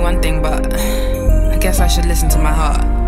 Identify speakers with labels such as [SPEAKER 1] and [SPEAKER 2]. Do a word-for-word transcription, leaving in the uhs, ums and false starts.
[SPEAKER 1] one thing, but I guess I should listen to my heart.